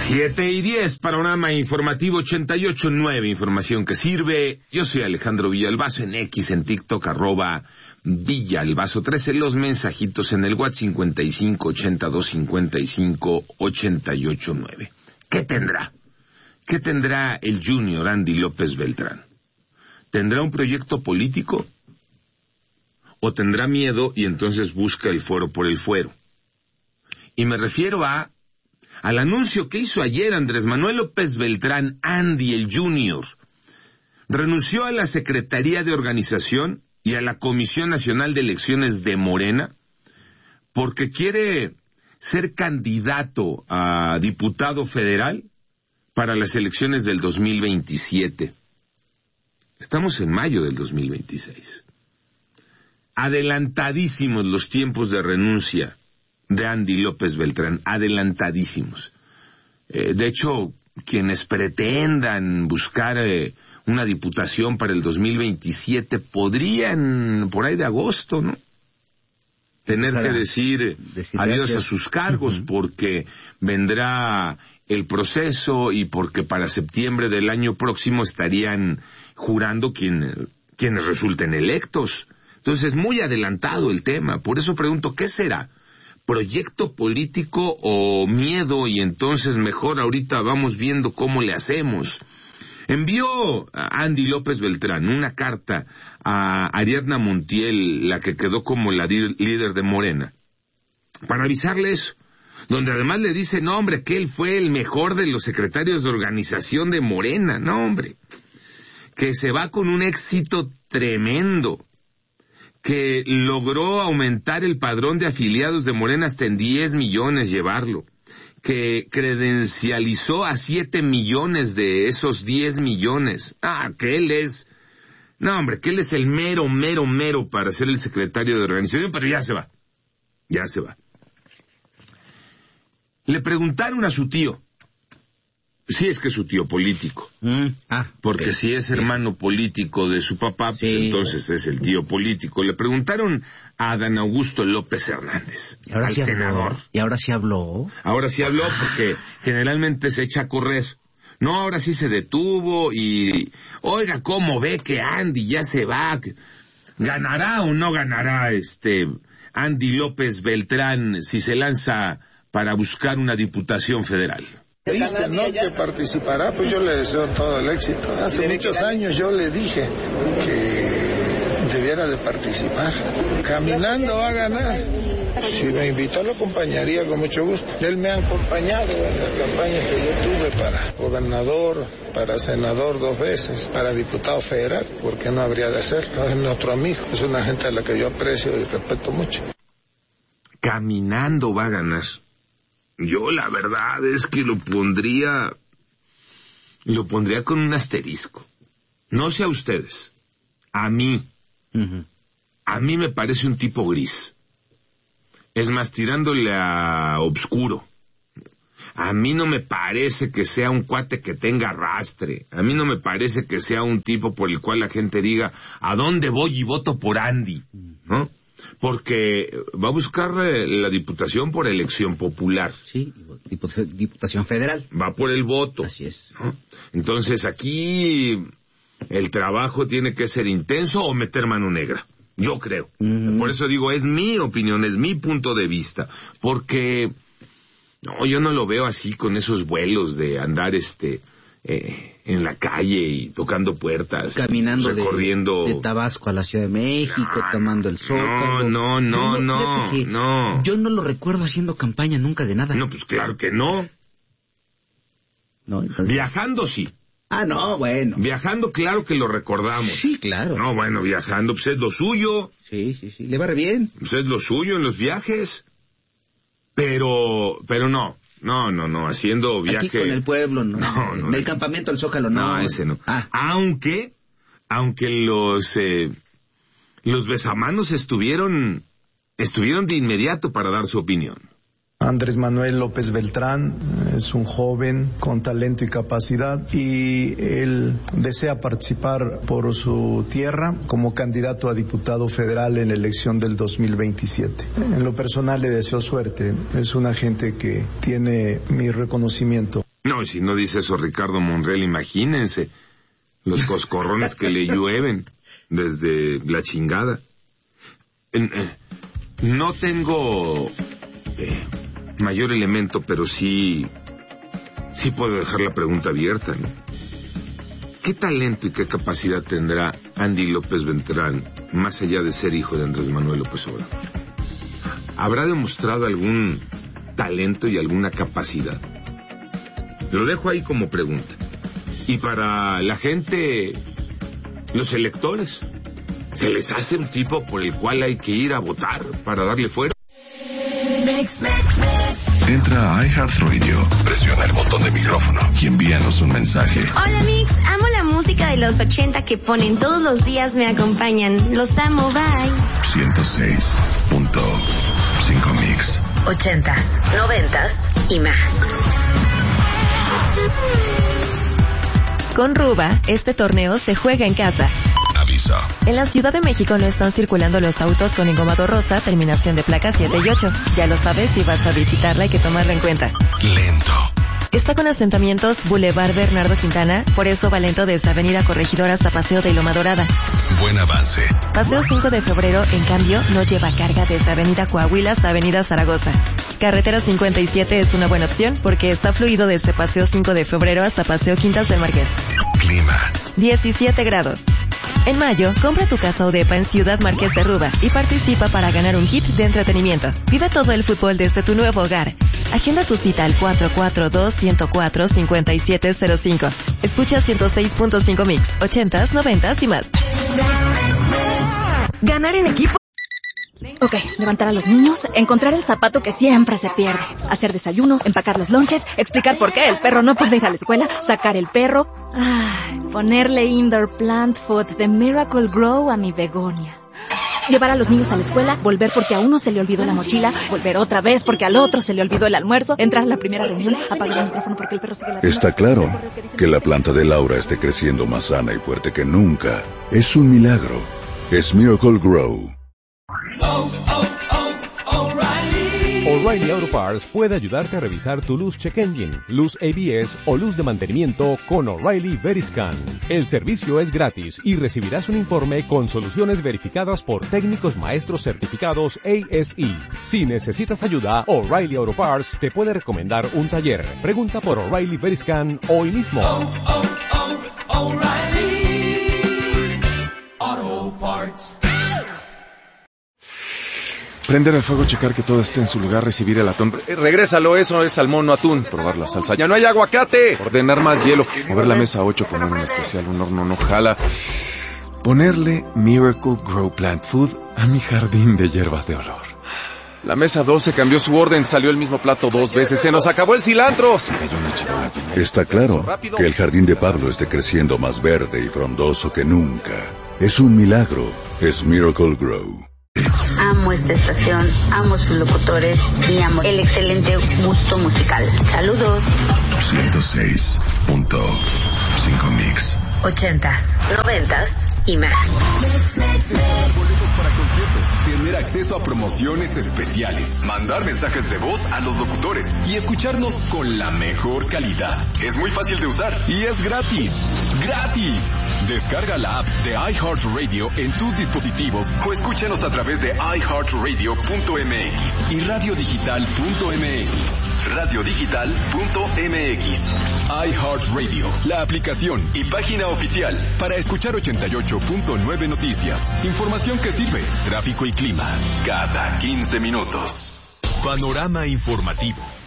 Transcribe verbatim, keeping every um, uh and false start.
Siete y diez, panorama informativo ochenta y ocho punto nueve, información que sirve. Yo soy Alejandro Villalbazo, en X, en TikTok, arroba Villalbazo trece, los mensajitos en el WhatsApp cincuenta y cinco ochenta y dos cincuenta y cinco ochenta y ocho nueve. ¿Qué tendrá? ¿Qué tendrá el Junior Andy López Beltrán? ¿Tendrá un proyecto político? ¿O tendrá miedo y entonces busca el fuero por el fuero? Y me refiero a al anuncio que hizo ayer Andrés Manuel López Beltrán, Andy el Junior. Renunció a la Secretaría de Organización y a la Comisión Nacional de Elecciones de Morena porque quiere ser candidato a diputado federal para las elecciones del dos mil veintisiete. Estamos en mayo del dos mil veintiséis. Adelantadísimos los tiempos de renuncia de Andy López Beltrán, adelantadísimos. Eh, de hecho, quienes pretendan buscar eh, una diputación para el dos mil veintisiete podrían, por ahí de agosto, ¿no?, tener que decir, decir adiós gracias a sus cargos, uh-huh. porque vendrá el proceso y porque para septiembre del año próximo estarían jurando quien, quienes resulten electos. Entonces, muy adelantado el tema. Por eso pregunto, ¿qué será? ¿Proyecto político o miedo? Y entonces mejor ahorita vamos viendo cómo le hacemos. Envió a Andy López Beltrán una carta a Ariadna Montiel, la que quedó como la di- líder de Morena, para avisarle eso, donde además le dice, no hombre, que él fue el mejor de los secretarios de organización de Morena, no hombre, que se va con un éxito tremendo, que logró aumentar el padrón de afiliados de Morena hasta en diez millones llevarlo, que credencializó a siete millones de esos diez millones. Ah, que él es, no hombre, que él es el mero, mero, mero para ser el secretario de organización, pero ya se va, ya se va. Le preguntaron a su tío, si es que es su tío político, mm, ah, porque okay. si es hermano político de su papá, pues sí, entonces es el tío político. Le preguntaron a Adán Augusto López Hernández, ¿Y ahora al sí senador. Habló? ¿Y ahora sí habló? Ahora sí habló porque generalmente se echa a correr. No, ahora sí se detuvo y, oiga, ¿cómo ve que Andy ya se va? ¿Ganará o no ganará este Andy López Beltrán si se lanza para buscar una diputación federal? Dice, ¿no?, que participará, pues yo le deseo todo el éxito. Hace muchos años yo le dije que debiera de participar. Caminando va a ganar. Si me invitó, lo acompañaría con mucho gusto. Él me ha acompañado en la campaña que yo tuve para gobernador, para senador dos veces, para diputado federal. ¿Por qué no habría de hacerlo? Es nuestro amigo, es una gente a la que yo aprecio y respeto mucho. Caminando va a ganar. Yo la verdad es que lo pondría, lo pondría con un asterisco. No sé a ustedes, a mí, uh-huh. a mí me parece un tipo gris. Es más, tirándole a obscuro. A mí no me parece que sea un cuate que tenga arrastre. A mí no me parece que sea un tipo por el cual la gente diga, ¿a dónde voy y voto por Andy? ¿No? Porque va a buscar la diputación por elección popular. Sí, diputación federal. Va por el voto. Así es. ¿No? Entonces aquí el trabajo tiene que ser intenso o meter mano negra. Yo creo. Mm. Por eso digo, es mi opinión, es mi punto de vista. Porque no, yo no lo veo así con esos vuelos de andar este... Eh, en la calle y tocando puertas, caminando recorriendo de, de Tabasco a la Ciudad de México, no, tomando el Zócalo. No, no, no, no, no. Yo no lo recuerdo haciendo campaña nunca de nada. No, pues claro que no. No, entonces... Viajando sí. Ah, no, bueno. Viajando, claro que lo recordamos. Sí, claro. No, bueno, viajando, pues es lo suyo. Sí, sí, sí, le va re bien. Pues es lo suyo en los viajes. Pero, pero no. No, no, no, haciendo viaje... Aquí con el pueblo, ¿no? no, no Del es... campamento al Zócalo, no. No, ese no. Ah. Aunque, aunque los, eh, los besamanos estuvieron, estuvieron de inmediato para dar su opinión. Andrés Manuel López Beltrán es un joven con talento y capacidad y él desea participar por su tierra como candidato a diputado federal en la elección del dos mil veintisiete. En lo personal le deseo suerte, es una gente que tiene mi reconocimiento. No, y si no dice eso Ricardo Monreal, imagínense los coscorrones que le llueven desde la chingada. No tengo eh, mayor elemento, pero sí, sí puedo dejar la pregunta abierta, ¿no? ¿Qué talento y qué capacidad tendrá Andy López Beltrán, más allá de ser hijo de Andrés Manuel López Obrador? ¿Habrá demostrado algún talento y alguna capacidad? Lo dejo ahí como pregunta. Y para la gente, los electores, ¿se les hace un tipo por el cual hay que ir a votar para darle fuera? Entra a iHeartRadio, presiona el botón de micrófono y envíanos un mensaje. Hola Mix, amo la música de los ochenta que ponen todos los días, me acompañan. Los amo, bye. ciento seis punto cinco Mix. Ochentas, noventas y más. Con Ruba, este torneo se juega en casa. Aviso. En la Ciudad de México no están circulando los autos con engomado rosa, terminación de placas siete y ocho. Ya lo sabes, si vas a visitarla hay que tomarla en cuenta. Lento. Está con asentamientos Boulevard Bernardo Quintana, por eso va lento desde Avenida Corregidora hasta Paseo de Loma Dorada. Buen avance. Paseo cinco de febrero, en cambio, no lleva carga desde Avenida Coahuila hasta Avenida Zaragoza. Carretera cincuenta y siete es una buena opción porque está fluido desde Paseo cinco de febrero hasta Paseo Quintas del Marqués. Clima. diecisiete grados. En mayo, compra tu casa o depa en Ciudad Marqués de Ruba y participa para ganar un kit de entretenimiento. Vive todo el fútbol desde tu nuevo hogar. Agenda tu cita al cuatro cuatro dos, uno cero cuatro, cinco siete cero cinco. Escucha ciento seis punto cinco Mix, ochentas, noventas y más. Ganar en equipo. Ok, levantar a los niños, encontrar el zapato que siempre se pierde, hacer desayunos, empacar los lonches, explicar por qué el perro no puede ir a la escuela, sacar el perro, ay, ponerle indoor plant food de Miracle Grow a mi begonia. Llevar a los niños a la escuela, volver porque a uno se le olvidó la mochila, volver otra vez porque al otro se le olvidó el almuerzo, entrar a la primera reunión, apagar el micrófono porque el perro sigue la... Está claro que la planta de Laura esté creciendo más sana y fuerte que nunca. Es un milagro. Es Miracle Grow. O'Reilly Auto Parts puede ayudarte a revisar tu luz check engine, luz A B S o luz de mantenimiento con O'Reilly Veriscan. El servicio es gratis y recibirás un informe con soluciones verificadas por técnicos maestros certificados A S E. Si necesitas ayuda, O'Reilly Auto Parts te puede recomendar un taller. Pregunta por O'Reilly Veriscan hoy mismo. Oh, oh, oh, O'Reilly Auto Parts. Prender el fuego, checar que todo esté en su lugar, recibir el atún. Eh, regrésalo, eso es salmón, no atún. Probar la salsa. ¡Ya no hay aguacate! Ordenar más hielo. Mover la mesa ocho, poner un especial, un horno no jala. Ponerle Miracle Grow Plant Food a mi jardín de hierbas de olor. La mesa doce cambió su orden, salió el mismo plato dos veces. ¡Se nos acabó el cilantro! Se cayó una charola. Está claro que el jardín de Pablo esté creciendo más verde y frondoso que nunca. Es un milagro. Es Miracle Grow. Amo esta estación, amo sus locutores y amo el excelente gusto musical. Saludos. ciento seis punto cinco Mix. Ochentas, noventas y más. Boletos para conciertos, tener acceso a promociones especiales, mandar mensajes de voz a los locutores y escucharnos con la mejor calidad. Es muy fácil de usar y es gratis. ¡Gratis! Descarga la app de iHeartRadio en tus dispositivos o escúchanos a través de i heart radio punto m x y radio digital punto m x. radio digital punto m x. iHeartRadio, la aplicación y página oficial para escuchar ochenta y ocho punto nueve noticias. Información que sirve, tráfico y clima, cada quince minutos. Panorama informativo.